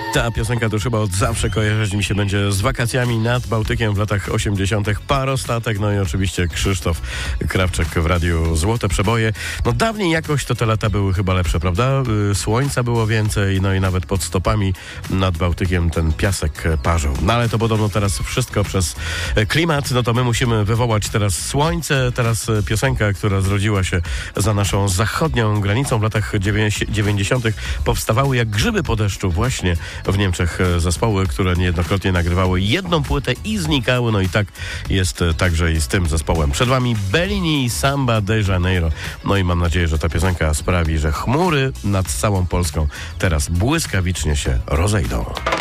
Ta piosenka to już chyba od zawsze kojarzyć mi się będzie z wakacjami nad Bałtykiem w latach 80. Parostatek, no i oczywiście Krzysztof Krawczyk w Radiu Złote Przeboje. No dawniej jakoś to te lata były chyba lepsze, prawda? Słońca było więcej, no i nawet pod stopami nad Bałtykiem ten piasek parzył. No ale to podobno teraz wszystko przez klimat, no to my musimy wywołać teraz słońce. Teraz piosenka, która zrodziła się za naszą zachodnią granicą w latach 90. powstawały jak grzyby po deszczu właśnie w Niemczech zespoły, które niejednokrotnie nagrywały jedną płytę i znikały. No i tak jest także i z tym zespołem. Przed wami Bellini i Samba de Janeiro. No i mam nadzieję, że ta piosenka sprawi, że chmury nad całą Polską teraz błyskawicznie się rozejdą.